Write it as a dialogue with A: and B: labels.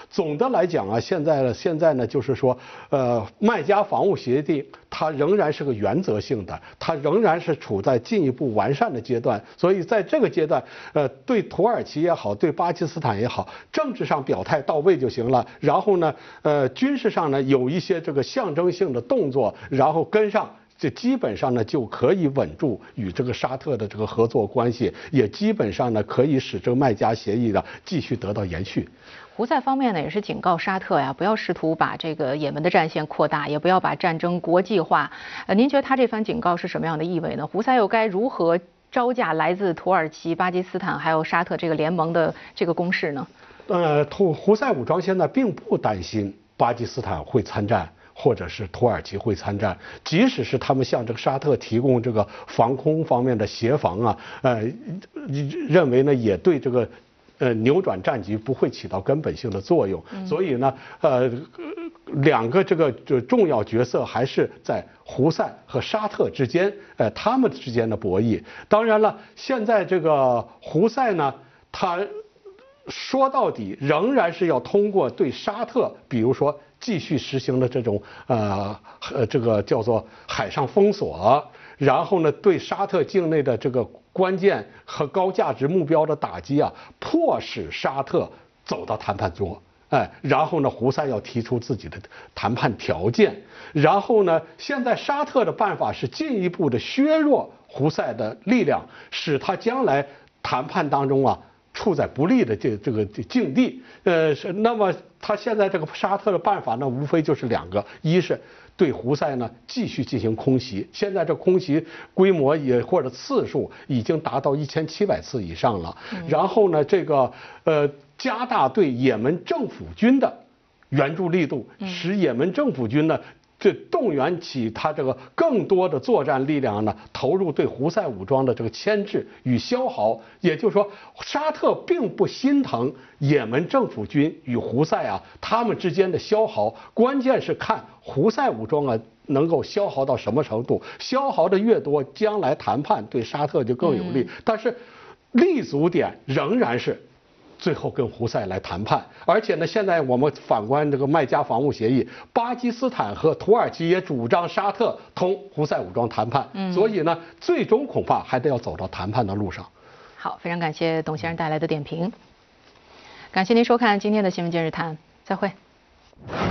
A: 总的来讲啊，现在呢，就是说，麦加防务协定它仍然是个原则性的，它仍然是处在进一步完善的阶段。所以在这个阶段，对土耳其也好，对巴基斯坦也好，政治上表态到位就行了。然后呢，军事上呢有一些这个象征性的动作，然后跟上。这基本上呢就可以稳住与这个沙特的这个合作关系，也基本上呢可以使这个麦加协议呢继续得到延续。
B: 胡塞方面呢也是警告沙特呀，不要试图把这个也门的战线扩大，也不要把战争国际化。您觉得他这番警告是什么样的意味呢？胡塞又该如何招架来自土耳其、巴基斯坦还有沙特这个联盟的这个攻势呢？
A: 胡塞武装现在并不担心巴基斯坦会参战。或者是土耳其会参战，即使是他们向这个沙特提供这个防空方面的协防啊，认为呢也对这个扭转战局不会起到根本性的作用。所以呢，两个这个重要角色还是在胡塞和沙特之间，他们之间的博弈。当然了，现在这个胡塞呢，他说到底仍然是要通过对沙特，比如说继续实行的这种这个叫做海上封锁，然后呢对沙特境内的这个关键和高价值目标的打击啊，迫使沙特走到谈判桌。然后呢，胡塞要提出自己的谈判条件，然后呢，现在沙特的办法是进一步的削弱胡塞的力量，使他将来谈判当中啊。处在不利的这个境地，那么他现在这个沙特的办法呢，无非就是两个，一是对胡塞呢继续进行空袭，现在这空袭规模也或者次数已经达到1700次以上了，然后呢，这个加大对也门政府军的援助力度，使也门政府军呢。这动员起他这个更多的作战力量呢，投入对胡塞武装的这个牵制与消耗。也就是说，沙特并不心疼也门政府军与胡塞啊他们之间的消耗，关键是看胡塞武装啊能够消耗到什么程度，消耗的越多，将来谈判对沙特就更有利。但是立足点仍然是。最后跟胡塞来谈判，而且呢，现在我们反观这个麦加防务协议，巴基斯坦和土耳其也主张沙特同胡塞武装谈判，所以呢，最终恐怕还得要走到谈判的路上。
B: 好，非常感谢董先生带来的点评，感谢您收看今天的新闻今日谈，再会。